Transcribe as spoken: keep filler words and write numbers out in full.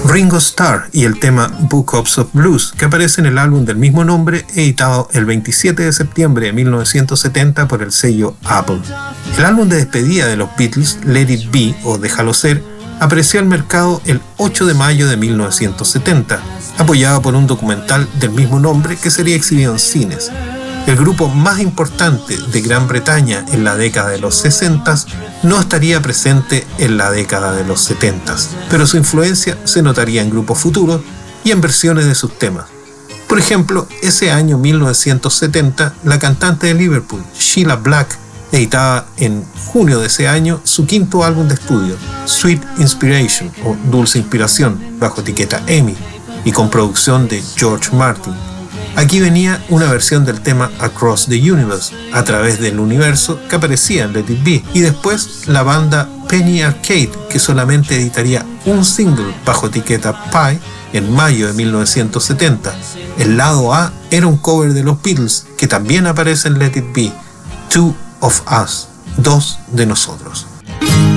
Ringo Starr y el tema Book of Blues, que aparece en el álbum del mismo nombre, editado el veintisiete de septiembre de mil novecientos setenta por el sello Apple. El álbum de despedida de los Beatles, Let It Be o Déjalo Ser, apareció al mercado el ocho de mayo de mil novecientos setenta, apoyado por un documental del mismo nombre que sería exhibido en cines. El grupo más importante de Gran Bretaña en la década de los sesenta no estaría presente en la década de los setenta, pero su influencia se notaría en grupos futuros y en versiones de sus temas. Por ejemplo, ese año mil novecientos setenta, la cantante de Liverpool, Sheila Black, editaba en junio de ese año su quinto álbum de estudio, Sweet Inspiration o Dulce Inspiración, bajo etiqueta EMI y con producción de George Martin. Aquí venía una versión del tema Across the Universe, a través del universo, que aparecía en Let It Be, y después la banda Penny Arcade, que solamente editaría un single bajo etiqueta Pie en mayo de mil novecientos setenta. El lado A era un cover de los Beatles, que también aparece en Let It Be, Two of Us, dos de nosotros.